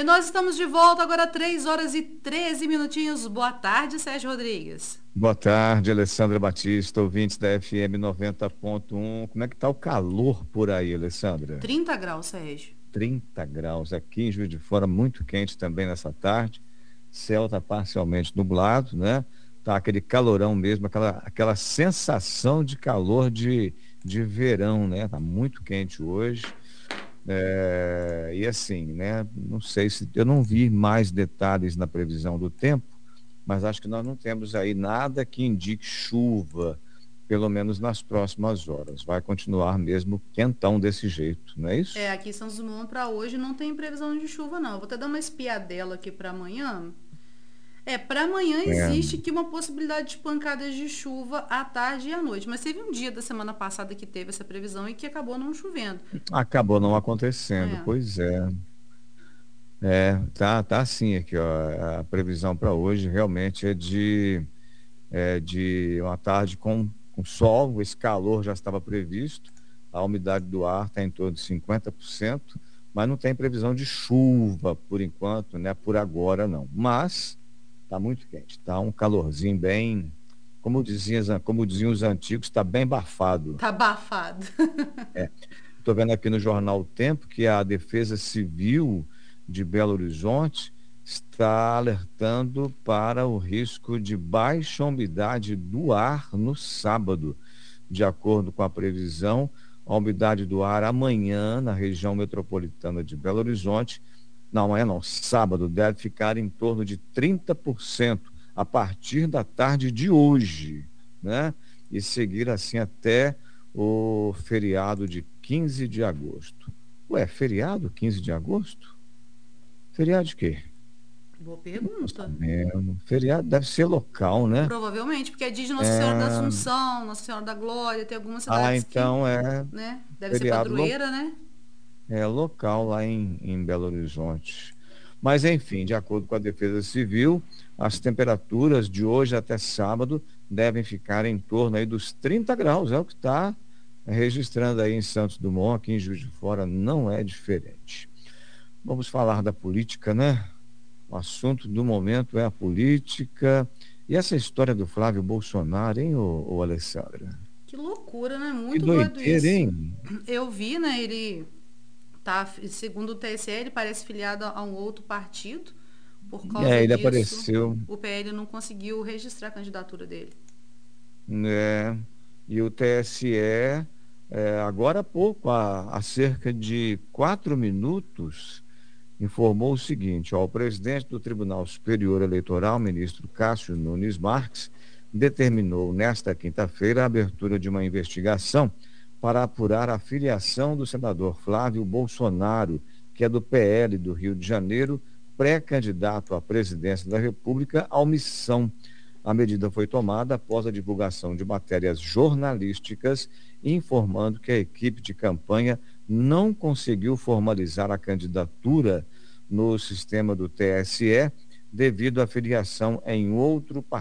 E nós estamos de volta agora, 3 horas e 13 minutinhos. Boa tarde, Sérgio Rodrigues. Boa tarde, Alessandra Batista, ouvintes da FM 90.1. Como é que tá o calor por aí, Alessandra? 30 graus, Sérgio. 30 graus aqui em Juiz de Fora, muito quente também nessa tarde. Céu tá parcialmente nublado, né? Tá aquele calorão mesmo, aquela sensação de calor de verão, né? Tá muito quente hoje. E assim, né? Não sei se eu não vi mais detalhes na previsão do tempo, mas acho que nós não temos aí nada que indique chuva, pelo menos nas próximas horas. Vai continuar mesmo quentão desse jeito, não é isso? Aqui em São Simão para hoje não tem previsão de chuva, não. Eu vou até dar uma espiadela aqui para amanhã. Para amanhã É, existe aqui uma possibilidade de pancadas de chuva à tarde e à noite. Mas teve um dia da semana passada que teve essa previsão e que acabou não chovendo. acabou não acontecendo, É. pois é. Tá assim aqui, ó. A previsão para hoje realmente é de uma tarde com sol, esse calor já estava previsto, a umidade do ar está em torno de 50%, mas não tem previsão de chuva por enquanto, né? Por agora não. Mas está muito quente, está um calorzinho bem, como diziam os antigos, está bem abafado. Tá abafado. Estou vendo aqui no jornal O Tempo que a Defesa Civil de Belo Horizonte está alertando para o risco de baixa umidade do ar no sábado. De acordo com a previsão, a umidade do ar amanhã na região metropolitana de Belo Horizonte, não, amanhã não, sábado, deve ficar em torno de 30% a partir da tarde de hoje, né? E seguir assim até o feriado de 15 de agosto. Ué, feriado 15 de agosto? Feriado de quê? Boa Não tô pergunta. sabendo. Feriado deve ser local, né? Provavelmente, porque é dia de Nossa Senhora da É... Assunção, Nossa Senhora da Glória, tem algumas Ah, cidades que, então é né, deve ser feriado padroeira, né? local lá em Belo Horizonte. Mas, enfim, de acordo com a Defesa Civil, as temperaturas de hoje até sábado devem ficar em torno aí dos 30 graus, é o que está registrando aí em Santos Dumont, aqui em Juiz de Fora, não é diferente. Vamos falar da política, né? O assunto do momento é a política. E essa história do Flávio Bolsonaro, hein, ô Alessandra? Que loucura, né? Que Muito doido doideira, isso. hein? Eu vi, né, ele tá, segundo o TSE, ele parece filiado a um outro partido. Por causa Ele disso, apareceu, o PL não conseguiu registrar a candidatura dele. né? E o TSE, agora há pouco, há cerca de 4 minutos, informou o seguinte: ó, o presidente do Tribunal Superior Eleitoral, ministro Cássio Nunes Marques, determinou nesta quinta-feira a abertura de uma investigação para apurar a filiação do senador Flávio Bolsonaro, que é do PL do Rio de Janeiro, pré-candidato à presidência da República, à omissão. A medida foi tomada após a divulgação de matérias jornalísticas informando que a equipe de campanha não conseguiu formalizar a candidatura no sistema do TSE devido à filiação em outro partido.